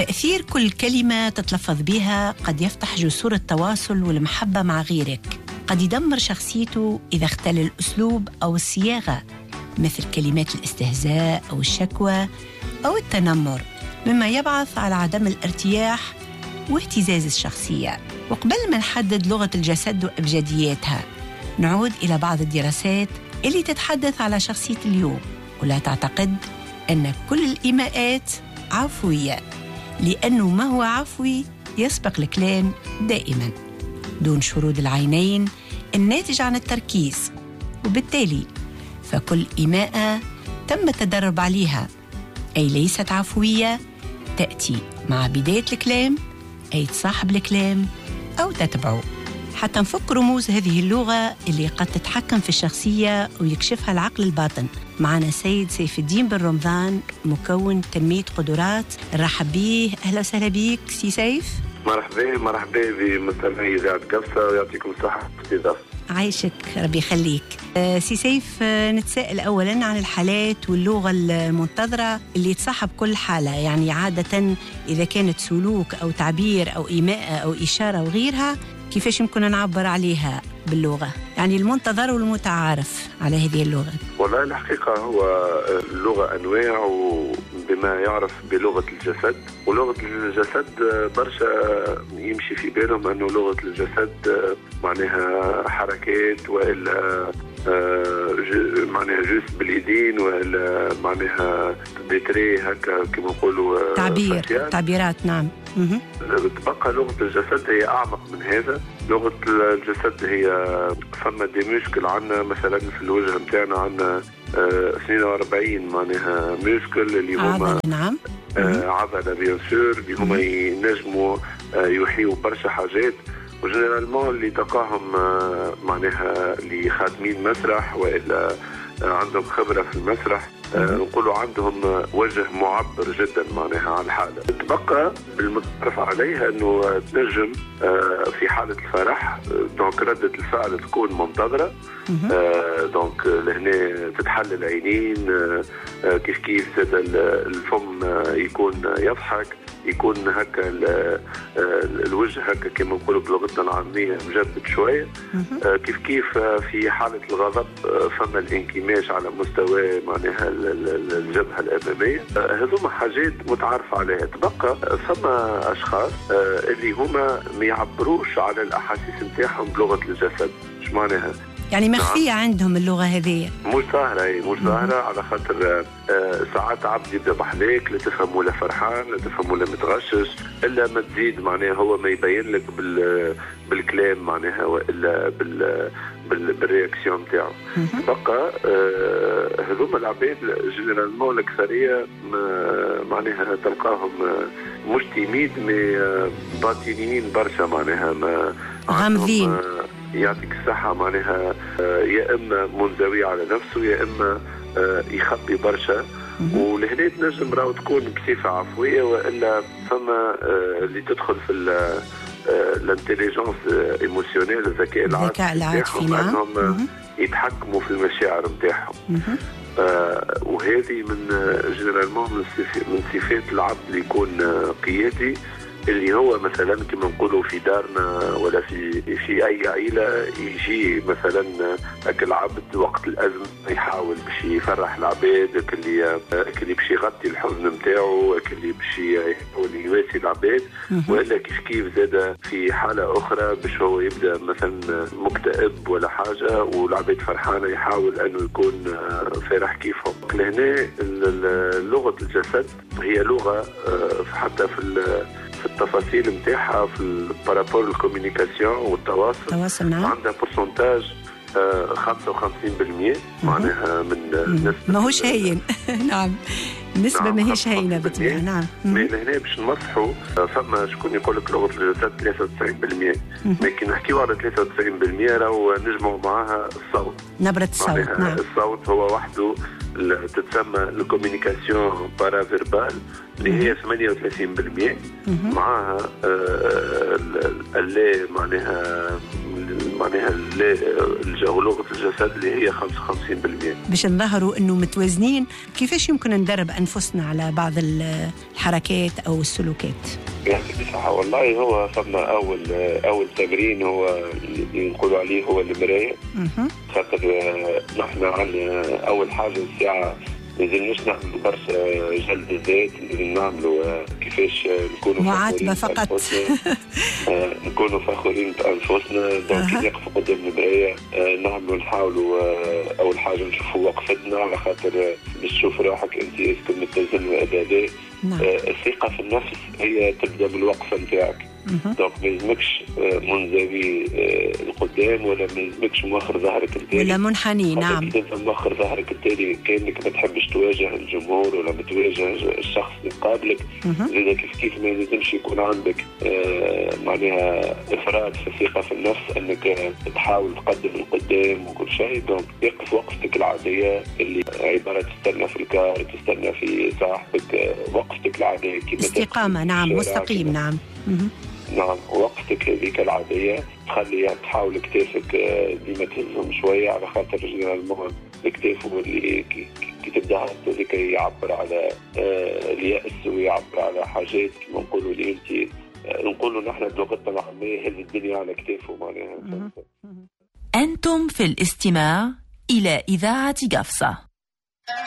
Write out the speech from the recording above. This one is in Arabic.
تأثير كل كلمة تتلفظ بها قد يفتح جسور التواصل والمحبة مع غيرك، قد يدمر شخصيته إذا اختل الأسلوب أو الصياغة، مثل كلمات الاستهزاء أو الشكوى أو التنمر، مما يبعث على عدم الارتياح واهتزاز الشخصية. وقبل ما نحدد لغة الجسد وأبجدياتها، نعود إلى بعض الدراسات اللي تتحدث على شخصية اليوم. ولا تعتقد أن كل الإيماءات عفوية، لأنه ما هو عفوي يسبق الكلام دائما دون شرود العينين الناتج عن التركيز، وبالتالي فكل إيماءة تم التدرب عليها، أي ليست عفوية، تأتي مع بداية الكلام، أي تصاحب الكلام أو تتبعه. حتى نفك رموز هذه اللغة اللي قد تتحكم في الشخصية ويكشفها العقل الباطن. معنا سيد سيف الدين بن رمضان، مكون تنمية قدرات. نرحب به. أهلا وسهلا بك سي سيف. مرحبا بمستمعي إذاعة قفصة، ويعطيكم الصحة والاستضافة. عايشك، ربي يخليك. سي سيف، نتساءل أولا عن الحالات واللغة المنتظرة اللي تصاحب كل حالة، يعني عادة إذا كانت سلوك أو تعبير أو إيماء أو إشارة وغيرها، كيفاش يمكن نعبر عليها باللغة؟ يعني المنتظر والمتعارف على هذه اللغة. والله الحقيقة هو اللغة أنواع، وبما يعرف بلغة الجسد. ولغة الجسد برشا يمشي في بالهم أنه لغة الجسد معناها حركات، وإلا معناها جست باليدين، وإلا معناها ديتري هكا كما نقولوا تعبيرات. نعم. تبقى لغة الجسد هي أعمق من هذا. لغة الجسد هي فما دي مشكل عنا، مثلا في الوجه متاعنا عنا 42 معناها مشكل اللي هما نعم عضلة بيان سور، اللي هما ينجموا يحيوا برشا حاجات. وجنرالمون اللي تلقاهم معناها اللي خادمين مسرح وإلا عندهم خبرة في المسرح، نقولوا عندهم وجه معبر جدا معناها على الحالة. تبقى بالمتعرف عليها أنه تنجم في حالة الفرح دونك ردة الفعل تكون منتظرة، دونك لهنا تتحل العينين، كيف الفم يكون يضحك، يكون هكا الوجه هكا كما نقولوا بلغتنا العامية مجبد شوية، كيف في حالة الغضب فما الانكماش على مستوى معناها الجبهة الأمامية. هذوما حاجات متعارف عليها. تبقى فما أشخاص اللي هما ما يعبروش على الأحاسيس نتاعهم بلغة الجسد. إيش معناها؟ يعني مخفية عندهم اللغة هذه، مش ظاهرة على خاطر ساعات عبد يبدأ بحليك لا تفهم ولا فرحان، لا تفهم ولا متغشش، إلا ما تزيد معناها هو ما يبين لك بالكلام معناها، وإلا بالرياكسيون تاعه. بقى هذوما العباد جنرالمون الأكثرية معناها تلقاهم مش تيميد مي باطنيين برشا، معناها ما غامضين. يعطيك الصحة معناها يا إما منزوي على نفسه، يا إما يخبي برشا. ولهنا تنجم راهو تكون بصفة عفوية، وإلا فما اللي تدخل في الانتليجنس ايموشنيل، الذكاء العاطفي نتاعهم، يتحكموا في المشاعر نتاعهم. وهذه من جنرالمون من صفات العبد اللي يكون قيادي، اللي هو مثلا كما نقولوا في دارنا ولا في اي عائله، يجي مثلا هاك العبد وقت الازمه يحاول باش يفرح العباد، اللي باش يغطي الحزن نتاعو، اللي باش يحاول يواسي العباد، والا كيف زاد في حاله اخرى باش هو يبدا مثلا مكتئب ولا حاجه والعباد فرحانه، يحاول انه يكون فرح كيفهم. لهنا لغه الجسد هي لغه حتى في التفاصيل نتاعها في البارابور الكوميونيكاسيون والتواصل عندها بورسنتاج 55% معناها من النسبة. ماهوش هين. نعم، نسبة ماهيش هينة بالطبيعة. نعم. من هنا باش نمسحوا فما شكون يقول لك لغة الجسد 93%، لكن نحكيو على 93% راهو نجمعوا معاها الصوت، نبرة الصوت. نعم. الصوت هو وحده تتسمى الكوميونيكاسيون بارافيربال اللي هي 38%، معاها اللي معناها معناها لغة الجسد اللي هي 55%. باش نظهروا انه متوازنين، كيفاش يمكن ندرب انفسنا على بعض الحركات او السلوكات؟ يعني بصراحة والله هو فما أول تمرين هو اللي نقولوا عليه هو المراية. خاطر نحن عندنا أول حاجة الساعة لازمناش نعملوا برشا جلد الذات، لازم نعملوا كيفاش نكونوا معاتبة فقط. نكونوا فخورين بأنفسنا. دونك نقف قدام المراية نحاولوا أول حاجة نشوفوا وقفتنا، على خاطر باش تشوف روحك أنت اسكن متزن ولا لا. الثقة في النفس هي تبدأ من الوقفة نتاعك. دونك ما يلزمكش منزوي القدام، ولا ما يلزمكش مؤخر ظهرك التالي ولا منحني. نعم، مؤخر ظهرك التالي كأنك ما تحبش تواجه الجمهور ولا ما تواجه الشخص اللي قابلك. لذا كيف ما يلزمش يكون عندك معناها إفراط في الثقة في النفس، أنك تحاول تقدم القدام وكل شيء. دونك يقف وقفتك العادية اللي عبارة تستنى في الكار، تستنى في صاحبك، وقفتك العادية كيف استقامة. نعم، مستقيم. نعم. نعم، وقفتك هذيك العادية تخلي تحاول كتافك ديما تهزهم شوية، على خاطر جنرالمون الكتاف هو اللي كي تبدا هذيك يعبر على اليأس ويعبر على حاجات كما نقولوا اللي انت نقولوا نحن بلغتنا العامية هز الدنيا على كتافه معناها. أنتم في الاستماع إلى إذاعة قفصة.